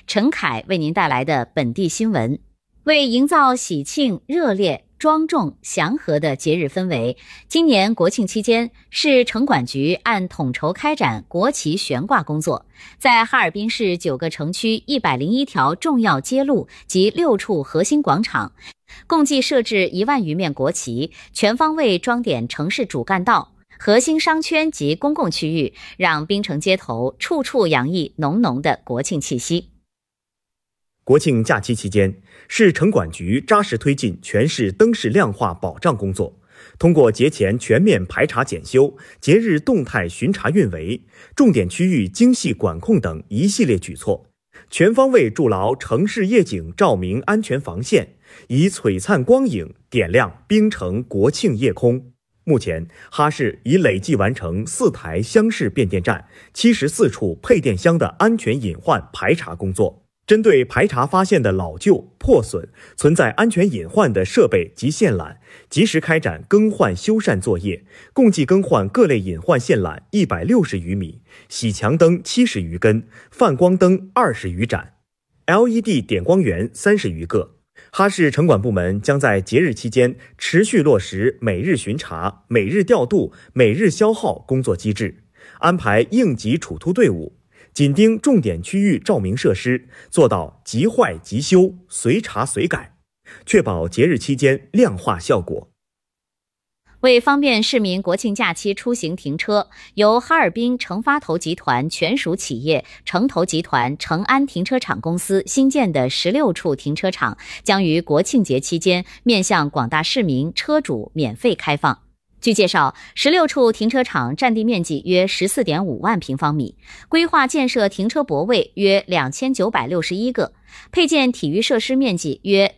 陈凯为您带来的本地新闻。为营造喜庆、热烈、庄重、祥和的节日氛围，今年国庆期间，市城管局按统筹开展国旗悬挂工作，在哈尔滨市9个城区101条重要街路及6处核心广场，共计设置1万余面国旗，全方位装点城市主干道、核心商圈及公共区域，让滨城街头处处洋溢浓浓的国庆气息。 国庆假期期间，市城管局扎实推进全市灯饰亮化保障工作，通过节前全面排查检修、节日动态巡查运维、重点区域精细管控等一系列举措，全方位筑牢城市夜景照明安全防线，以璀璨光影点亮滨城国庆夜空。目前，哈市已累计完成4台厢式变电站、74处配电箱的安全隐患排查工作。针对排查发现的老旧、破损、存在安全隐患的设备及线缆，及时开展更换修缮作业，共计更换各类隐患线缆160余米，喜墙灯70余根，泛光灯20余盏， LED 点光源30余个。哈市城管部门将在节日期间持续落实每日巡查、每日调度、每日消耗工作机制，安排应急处突队伍，紧盯重点区域照明设施，做到即坏即修、随查随改，确保节日期间亮化效果。 为方便市民国庆假期出行停车，由哈尔滨成发投集团全属企业成投集团成安停车场公司新建的16处停车场将于国庆节期间面向广大市民车主免费开放。据介绍，16处停车场占地面积约 14.5 万平方米，规划建设停车泊位约2961个，配建体育设施面积约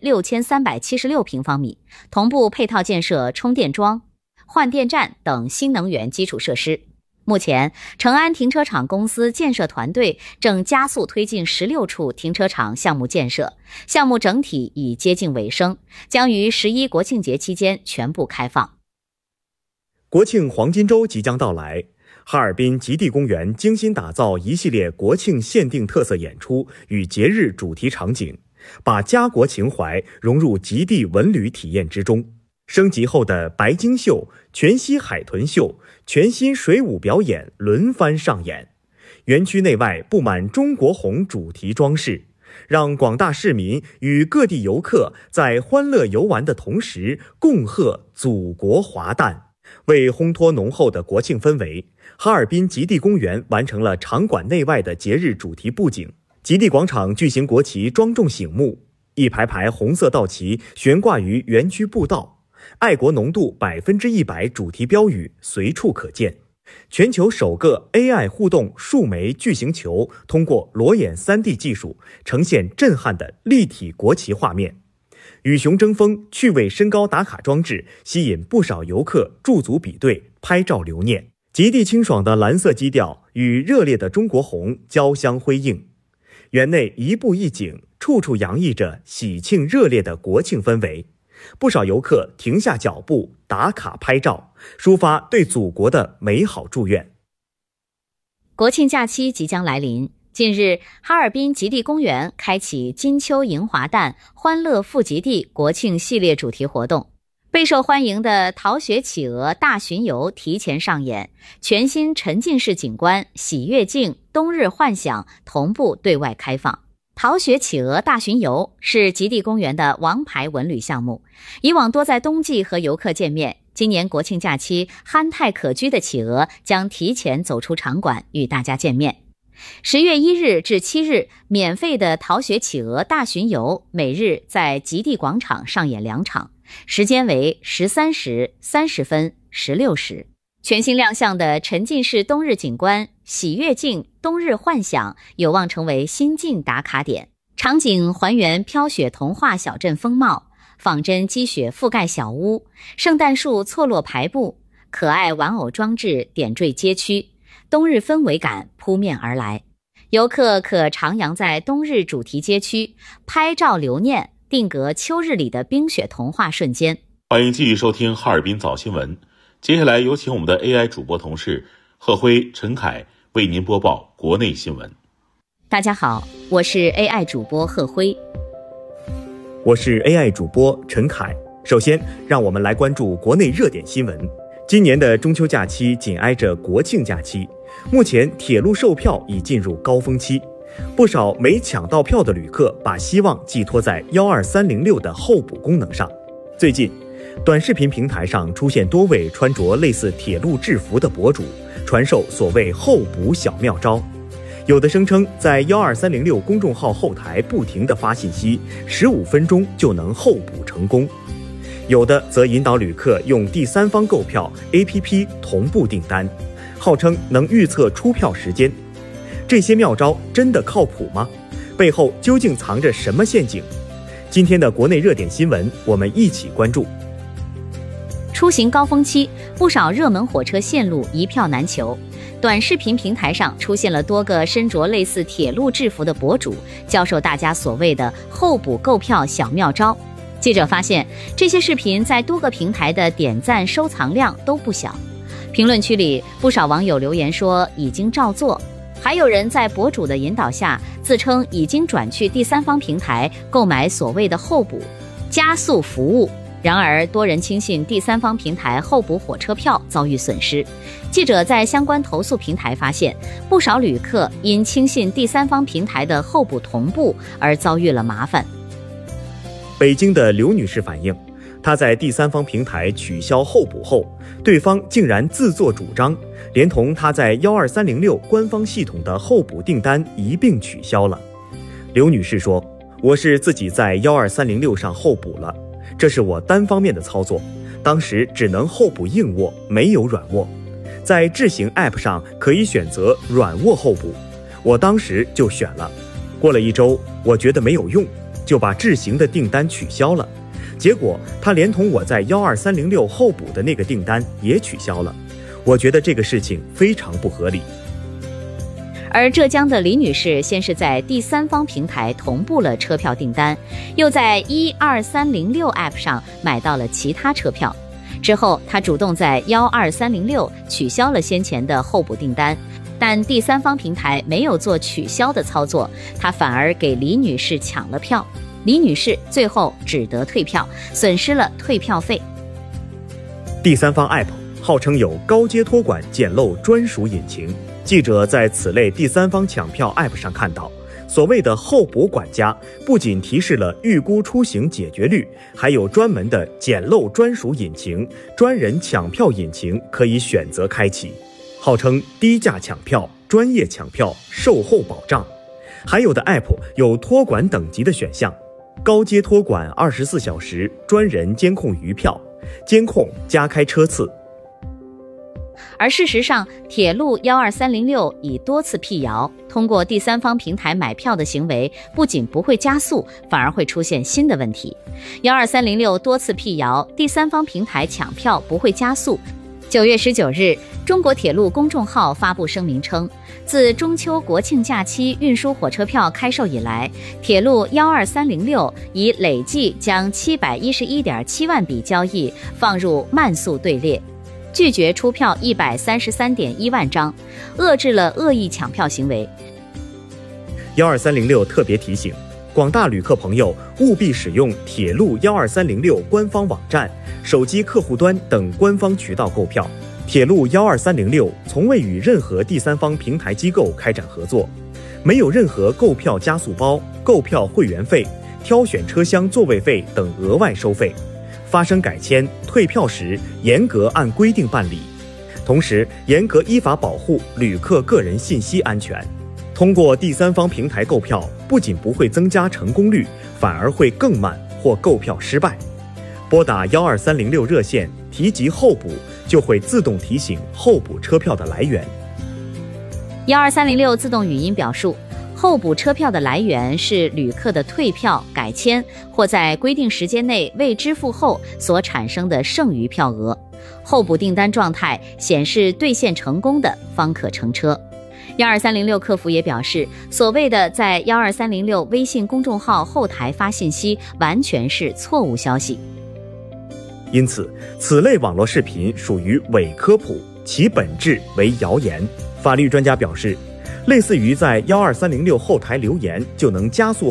6376平方米，同步配套建设充电桩、换电站等新能源基础设施。目前，成安停车场公司建设团队正加速推进16处停车场项目建设，项目整体已接近尾声，将于11国庆节期间全部开放。 国庆黄金周即将到来，哈尔滨极地公园精心打造一系列国庆限定特色演出与节日主题场景，把家国情怀融入极地文旅体验之中。升级后的白鲸秀、全息海豚秀、全新水舞表演轮番上演，园区内外布满中国红主题装饰，让广大市民与各地游客在欢乐游玩的同时共贺祖国华诞。为烘托浓厚的国庆氛围，哈尔滨极地公园完成了场馆内外的节日主题布景。极地广场巨型国旗庄重醒目，一排排红色道旗悬挂于园区步道，爱国浓度100%主题标语随处可见。全球首个 AI 互动数枚巨型球通过裸眼 3D 技术呈现震撼的立体国旗画面。与熊争锋趣味身高打卡装置吸引不少游客驻足比对，拍照留念。极地清爽的蓝色基调与热烈的中国红交相辉映，园内一步一景，处处洋溢着喜庆热烈的国庆氛围。不少游客停下脚步打卡拍照，抒发对祖国的美好祝愿。 国庆假期即将来临，近日，哈尔滨极地公园开启金秋迎华诞欢乐赴极地国庆系列主题活动，备受欢迎的逃学企鹅大巡游提前上演，全新沉浸式景观喜悦境、冬日幻想同步对外开放。逃学企鹅大巡游是极地公园的王牌文旅项目，以往多在冬季和游客见面，今年国庆假期憨态可掬的企鹅将提前走出场馆与大家见面。10月1日至7日，免费的逃学企鹅大巡游每日在极地广场上演2场，时间为13时、30分、16时。全新亮相的沉浸式冬日景观喜悦境、冬日幻想有望成为新晋打卡点，场景还原飘雪童话小镇风貌，仿真积雪覆盖小屋，圣诞树错落排布，可爱玩偶装置点缀街区，冬日氛围感扑面而来。游客可徜徉在冬日主题街区，拍照留念，定格秋日里的冰雪童话瞬间。 欢迎继续收听哈尔滨早新闻，接下来有请我们的 AI 主播同事贺辉、陈凯为您播报国内新闻。 大家好，我是 AI 主播贺辉。 我是 AI 主播陈凯。首先，让我们来关注国内热点新闻。今年的中秋假期紧挨着国庆假期，目前铁路售票已进入高峰期，不少没抢到票的旅客把希望寄托在12306的候补功能上。最近，短视频平台上出现多位穿着类似铁路制服的博主，传授所谓候补小妙招。有的声称在12306公众号后台不停地发信息，15分钟就能候补成功。有的则引导旅客用第三方购票 APP 同步订单，号称能预测出票时间。这些妙招真的靠谱吗？背后究竟藏着什么陷阱？今天的国内热点新闻，我们一起关注。 出行高峰期，不少热门火车线路一票难求。短视频平台上出现了多个身着类似铁路制服的博主，教授大家所谓的候补购票小妙招。记者发现，这些视频在多个平台的点赞收藏量都不小。评论区里，不少网友留言说已经照做，还有人在博主的引导下，自称已经转去第三方平台购买所谓的候补加速服务。然而，多人轻信第三方平台候补火车票，遭遇损失。记者在相关投诉平台发现，不少旅客因轻信第三方平台的候补同步而遭遇了麻烦。 北京的刘女士反映，她在第三方平台取消候补后，对方竟然自作主张，连同她在12306官方系统的候补订单一并取消了。刘女士说：“我是自己在12306上候补了，这是我单方面的操作，当时只能候补硬卧，没有软卧。在智行 App 上可以选择软卧候补，我当时就选了。过了1周，我觉得没有用，就把智行的订单取消了。结果他连同我在12306候补的那个订单也取消了。我觉得这个事情非常不合理。” 而浙江的李女士先是在第三方平台同步了车票订单，又在12306 App 上买到了其他车票。之后，她主动在12306取消了先前的候补订单，但第三方平台没有做取消的操作，她反而给李女士抢了票。李女士最后只得退票，损失了退票费。 第三方 App 号称有高阶托管捡漏专属引擎。记者在此类第三方抢票 App 上看到，所谓的候补管家不仅提示了预估出行解决率，还有专门的捡漏专属引擎、专人抢票引擎可以选择开启，号称低价抢票、专业抢票、售后保障。还有的 App 有托管等级的选项，高阶托管24小时，专人监控余票，监控加开车次。 而事实上，铁路12306已多次辟谣，通过第三方平台买票的行为不仅不会加速，反而会出现新的问题。12306多次辟谣，第三方平台抢票不会加速。9月19日，中国铁路公众号发布声明称，自中秋国庆假期运输火车票开售以来，铁路12306已累计将711.7万笔交易放入慢速队列，拒绝出票133.1万张，遏制了恶意抢票行为。 12306特别提醒广大旅客朋友，务必使用铁路12306官方网站、手机客户端等官方渠道购票。铁路12306从未与任何第三方平台机构开展合作，没有任何购票加速包、购票会员费、挑选车厢座位费等额外收费。发生改签、退票时，严格按规定办理，同时严格依法保护旅客个人信息安全。通过第三方平台购票，不仅不会增加成功率，反而会更慢或购票失败。拨打12306热线提及候补，就会自动提醒候补车票的来源。 12306自动语音表述，候补车票的来源是旅客的退票、改签或在规定时间内未支付后所产生的剩余票额。候补订单状态显示兑现成功的，方可乘车。12306客服也表示，所谓的在12306微信公众号后台发信息完全是错误消息。 因此，此类网络视频属于伪科普，其本质为谣言。法律专家表示， 类似于在12306后台留言就能加速